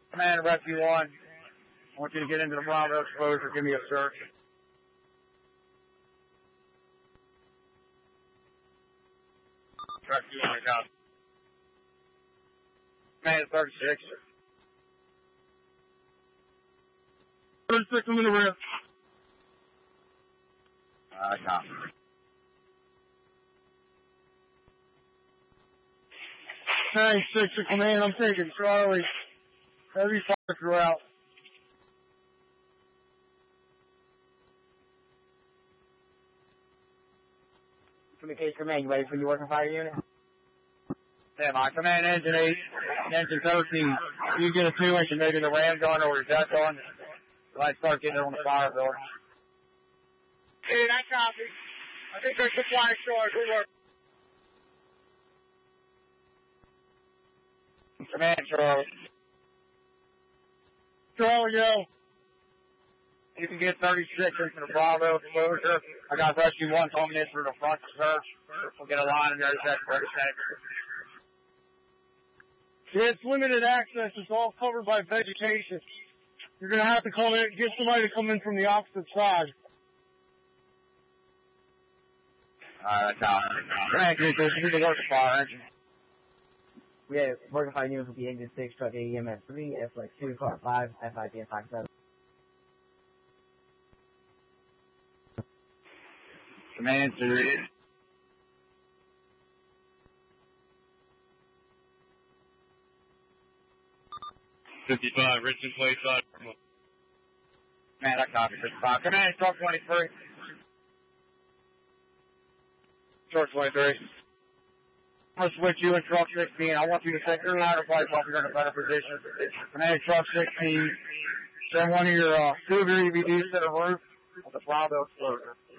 Command Rescue 1, I want you to get into the Bravo exposure. Give me a search. Rescue 1, copy. Command 36. 36, I'm in the rear. Copy. Hey, 6 to command, I'm taking Charlie. Heavy fire throughout. Communication command, you ready for your working fire unit? Yeah, my command engine 8, engine 13. You get a 2-inch and maybe the ram gun or the jet gun. Let's start getting it on the fire building. Hey, that copy. I think there's supply stores. Good work. Command Charlie. Charlie, yo. You can get 36 into the Bravo exposure. I got Rescue 1 coming in through the front to search. We'll get a line in there to check 36. Yeah, it's limited access. It's all covered by vegetation. You're going to have to come in, get somebody to come in from the opposite side. Alright, that's out. Thank you, you need to work the fire engine. We have working fire unit will be engine 6, truck AEMS 3, F-Flex 2, car 5, FID 57. Command 3. $55, Richmond Place 5. Man, that copy 55. Command truck 23. Truck 23. I'm going to switch you in truck 16. I want you to take your ladder flights off. You're in a better position. Command truck 16. Send one of your, 2 of your EVDs to the roof of the Bravo explosion.